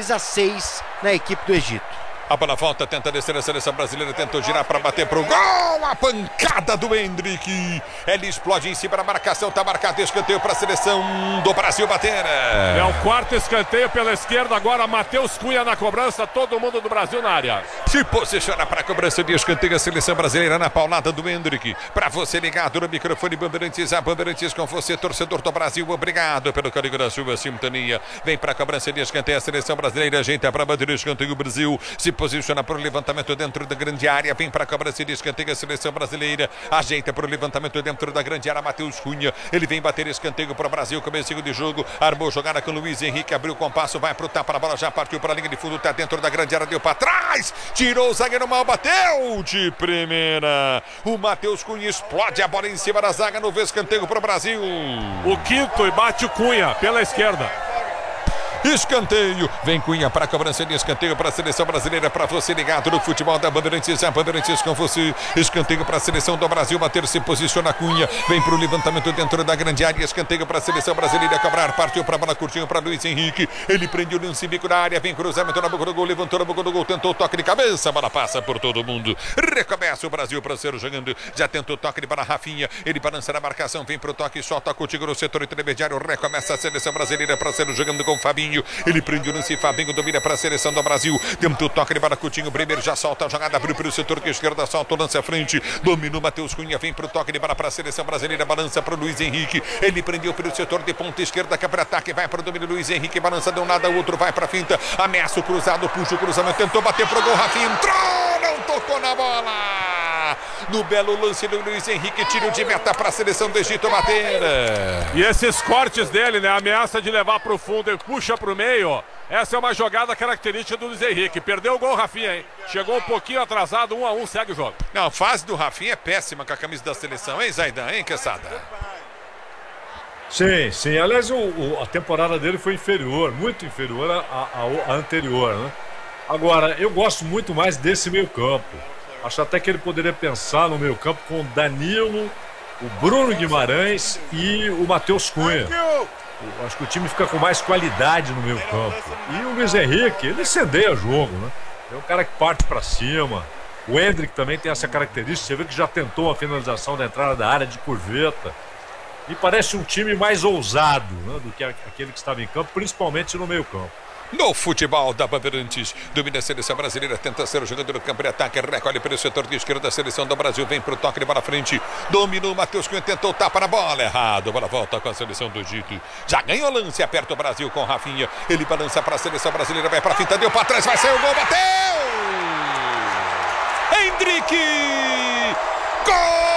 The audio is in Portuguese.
Camisa 6 na equipe do Egito. A bola volta, tenta descer a seleção brasileira, tentou girar para bater pro gol, a pancada do Hendrick, ele explode em cima da marcação, tá marcado escanteio para a seleção do Brasil bater. É o quarto escanteio pela esquerda, agora Matheus Cunha na cobrança, todo mundo do Brasil na área. Se posiciona para a cobrança de escanteio a seleção brasileira na paulada do Hendrick. Para você ligado no microfone Bandeirantes, a Bandeirantes com você, torcedor do Brasil, obrigado pelo carinho da sua sintonia. Vem para a cobrança de escanteio a seleção brasileira, ajeita para bater o escanteio Brasil, se posiciona para o levantamento dentro da grande área, vem para a cobrança de escanteio a seleção brasileira, ajeita para o levantamento dentro da grande área, Matheus Cunha, ele vem bater escanteio para o Brasil, comecinho de jogo, armou jogada com o Luiz Henrique, abriu o compasso, vai pro tapa, a bola já partiu para a linha de fundo, tá dentro da grande área, deu para trás, tirou o zagueiro mal, bateu de primeira, o Matheus Cunha explode a bola em cima da zaga, no escanteio para o Brasil. O quinto e bate o Cunha pela esquerda. Escanteio, vem Cunha para a cobrança de escanteio para a seleção brasileira, para você ligado no futebol da Bandeirantes, a Bandeirantes com você, escanteio para a seleção do Brasil, bater, se posiciona Cunha, vem para o levantamento dentro da grande área, escanteio para a seleção brasileira, cobrar, partiu para a bola curtinho para Luiz Henrique, ele prendeu no bico da área, vem cruzamento na boca do gol, levantou na boca do gol, tentou toque de cabeça, a bola passa por todo mundo, recomeça o Brasil para ser jogando, já tentou toque de bola Rafinha, ele balança na marcação, vem para o toque, solta contigo no setor intermediário, recomeça a seleção brasileira para ser jogando com o Fabinho. Ele prende o lance, Fabinho domina para a seleção do Brasil, tentou toque de bola, Coutinho, primeiro já solta a jogada, abriu para o setor que esquerda, solta o lance à frente, dominou Matheus Cunha, vem para o toque de bola para a seleção brasileira, balança para o Luiz Henrique, ele prendeu para o setor de ponta esquerda, que é para ataque, vai para o domínio Luiz Henrique, balança, deu nada, o outro vai para a finta, ameaça o cruzado, puxa o cruzamento, tentou bater para o gol, Rafinha entrou, não tocou na bola, no belo lance do Luiz Henrique, tiro de meta para a seleção do Egito bater. E esses cortes dele, né, ameaça de levar para o fundo e puxa para o meio, essa é uma jogada característica do Luiz Henrique. Perdeu o gol, Rafinha, hein? Chegou um pouquinho atrasado, 1-1, segue o jogo. Não, a fase do Rafinha é péssima com a camisa da seleção, hein, Zaidan, hein, Quesada? Sim. Aliás, a temporada dele foi inferior, muito inferior à anterior, né? Agora, eu gosto muito mais desse meio-campo. Acho até que ele poderia pensar no meio-campo com o Danilo, o Bruno Guimarães e o Matheus Cunha. Acho que o time fica com mais qualidade no meio campo. E o Luiz Henrique, ele incendeia o jogo, né? É um cara que parte para cima. O Hendrick também tem essa característica. Você vê que já tentou a finalização da entrada da área de curveta. Me parece um time mais ousado, né, do que aquele que estava em campo, principalmente no meio campo. No futebol da Bandeirantes, domina a seleção brasileira, tenta ser o jogador do campo de ataque, recolhe pelo setor de esquerda, a seleção do Brasil vem para o toque de bola frente, dominou o Matheus Cunha, tentou tapa na bola, errado, bola volta com a seleção do Egito, já ganhou o lance, aperta o Brasil com Rafinha, ele balança para a seleção brasileira, vai para a finta, deu para trás, vai sair o gol, bateu! Hendrick! Gol!